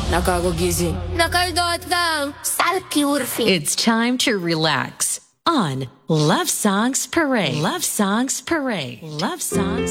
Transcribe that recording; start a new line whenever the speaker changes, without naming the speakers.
Nakakagising. Nakaldotang.
It's time to relax on Love Songs Parade. Love Songs Parade. Love Songs